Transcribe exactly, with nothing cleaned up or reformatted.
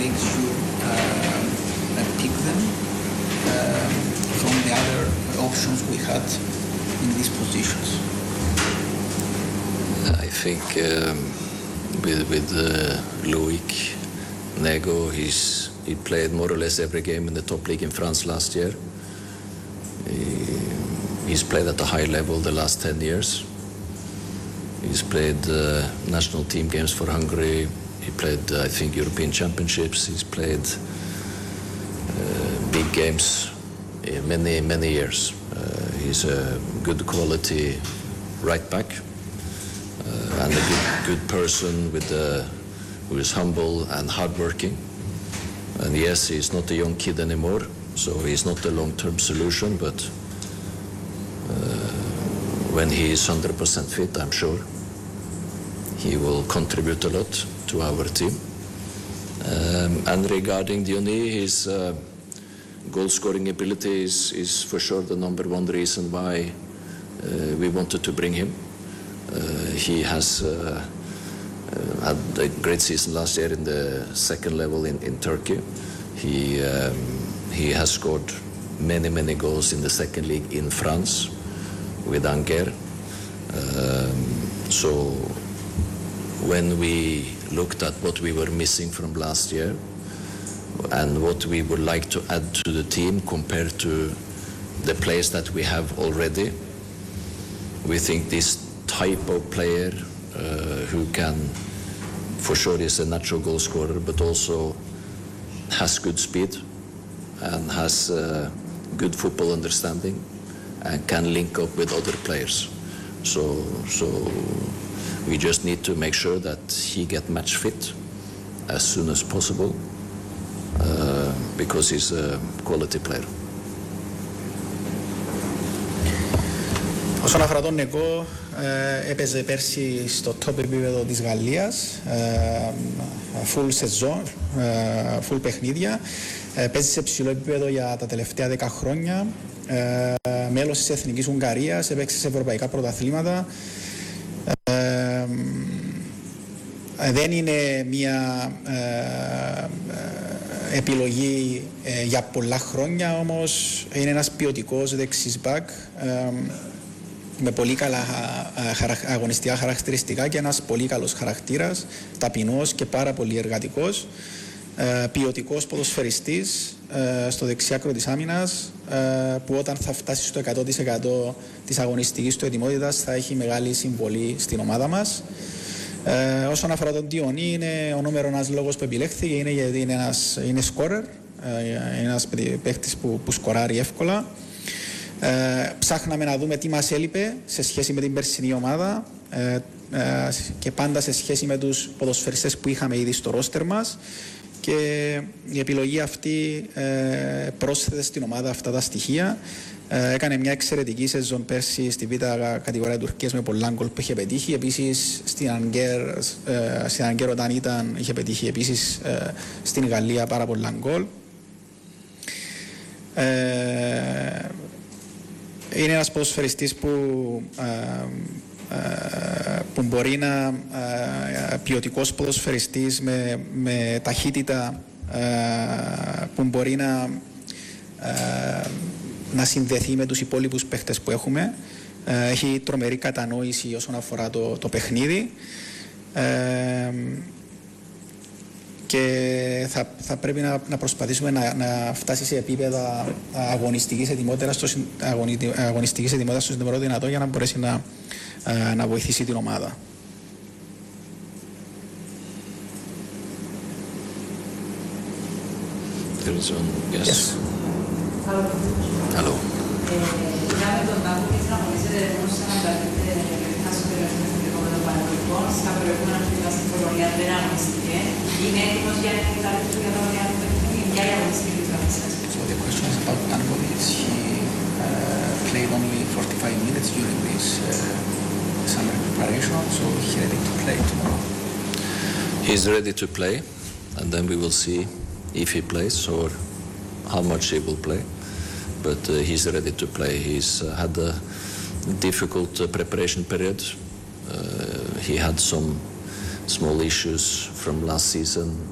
makes you uh, pick them uh, from the other options we had in these positions? I think um, with with uh, Loic Nego, he's he played more or less every game in the top league in France last year. He, he's played at a high level the last ten years. He's played uh, national team games for Hungary. He played, uh, I think, European Championships. He's played uh, big games in many, many years. Uh, he's a good quality right back uh, and a good, good person with uh, who is humble and hardworking. And yes, he's not a young kid anymore, so he's not a long-term solution, but uh, when he is one hundred percent fit, I'm sure he will contribute a lot to our team. Um, and regarding Diony, his uh, goal-scoring ability is, is for sure the number one reason why uh, we wanted to bring him. Uh, he has uh, uh, had a great season last year in the second level in, in Turkey. He, um, he has scored many, many goals in the second league in France with Angers. Um, so when we looked at what we were missing from last year and what we would like to add to the team compared to the players that we have already, we think this type of player uh, who can, for sure is a natural goal scorer, but also has good speed and has uh, good football understanding and can link up with other players. So, so we just need to make sure that he get match fit as soon as possible uh, because he's a quality player. Όσον αφορά τον Νεκό, ε, έπαιζε πέρσι στο top επίπεδο της Γαλλίας, ε, full σεζόν, ε, full παιχνίδια, ε, παίζει σε ψηλό επίπεδο για τα τελευταία δέκα χρόνια, ε, μέλος της Εθνικής Ουγγαρίας, έπαιξε σε ευρωπαϊκά πρωταθλήματα. Ε, ε, δεν είναι μια ε, ε, επιλογή ε, για πολλά χρόνια, όμως είναι ένας ποιοτικός δεξής μπακ, ε, με πολύ καλά αγωνιστικά χαρακτηριστικά και ένας πολύ καλός χαρακτήρας, ταπεινός και πάρα πολύ εργατικός, ποιοτικός ποδοσφαιριστής στο δεξιάκρο της άμυνας, που όταν θα φτάσει στο εκατό τοις εκατό της αγωνιστικής του ετοιμότητας θα έχει μεγάλη συμβολή στην ομάδα μας. Ε, όσον αφορά τον Διονύ, είναι ο νούμερο ένας λόγος που επιλέχθηκε, είναι γιατί είναι ένας είναι σκόρερ, είναι ένας παίκτης που, που σκοράρει εύκολα. Ε, ψάχναμε να δούμε τι μας έλειπε σε σχέση με την περσινή ομάδα ε, ε, και πάντα σε σχέση με τους ποδοσφαιριστές που είχαμε ήδη στο ρόστερ μας, και η επιλογή αυτή ε, πρόσθεται στην ομάδα αυτά τα στοιχεία. Ε, έκανε μια εξαιρετική σεζόν πέρσι στη β' κατηγορία Τουρκίας με πολλά γκολ που είχε πετύχει. Επίσης στην Αγκέρ, ε, στην Αγκέρ όταν ήταν είχε πετύχει επίσης ε, στην Γαλλία πάρα πολλά γκολ. Ε, Είναι ένας ποδοσφαιριστής που, α, α, που μπορεί να α, ποιοτικός ποδοσφαιριστής με, με ταχύτητα α, που μπορεί να, α, να συνδεθεί με τους υπόλοιπους παίχτες που έχουμε. Α, έχει τρομερή κατανόηση όσον αφορά το, το παιχνίδι. Α, και θα, θα πρέπει να, να προσπαθήσουμε να, να φτάσει σε επίπεδα αγωνιστικής ετοιμότητας στο, αγωνι, αγωνιστικής ετοιμότητας στο συντομότερο δυνατό για να μπορέσει να, να βοηθήσει την ομάδα. Yes. Yes. Hello. Είδαμε τον Τάκο και να απολύσετε όμως να ανταρρείτε να συμπεριλαμβάνει στο επόμενο παραγωγικό. Στα προηγούμενα χρόνια στην Πολωνία δεν αγωνιστήκε. Είναι έτοιμος για να κοιτάξετε για τα ωραία του παιχνίδι, για η αγωνιστική του αγωνιστική. So the question is about Dankovic. He uh, played only forty-five minutes during this uh, summer preparation, so he's ready to play tomorrow. He's ready to play, and then we will see if he plays or how much he will play. But uh, he's ready to play. He's uh, had a difficult uh, preparation period. Uh, he had some small issues from last season